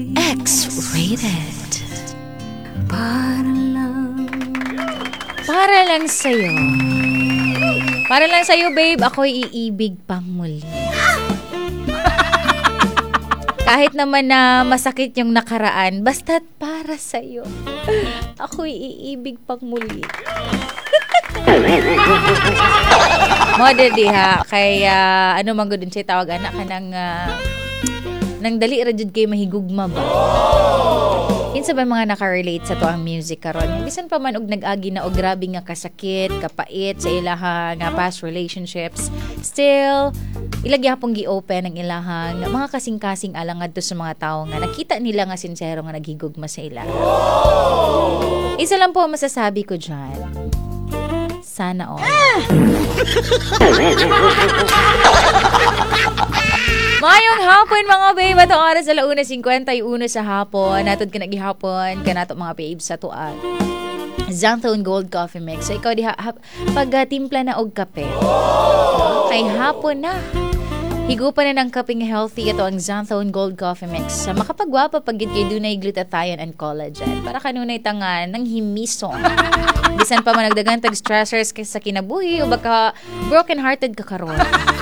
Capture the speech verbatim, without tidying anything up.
X-rated. Para lang. Para lang sa'yo. Para lang sa'yo, babe, ako'y iibig pang muli. Kahit naman na masakit yung nakaraan, basta't para sa'yo, ako'y iibig pang muli. Moda diha, kay uh, ano man gudun siya tawag anak ka ng uh, nang dali ra jud kay mahigugma ba. Kinsa ba mga nakarelate sa to ang music karon? Bisan pa man og nag-agi na og grabe nga kasakit, kapait sa ilaha nga past relationships, still ilagyapong gi-open ang ilahang mga kasing-kasing alang adto sa mga tawo nga nakita nila nga sincero nga naghigugma sa ila. Isa lang po masasabi ko diyan. Sana all. Mayong hapon mga babe, atong oras sa launa fifty-one sa hapon. Natod ka nagihapon, kanato mga babes sa tuan. Xanthone Gold Coffee Mix. So ikaw diha ha, pag uh, timpla na og kape. Kay hapon na. Higupan na ng kaping healthy ito ang Xanthone Gold Coffee Mix. Sa makapagwapa pagit kay dunay glutathione and collagen. Para kanunay tangan ng himisong. Bisan pa man nagdagan tag stressors sa kinabuhi o baka broken hearted ka karon.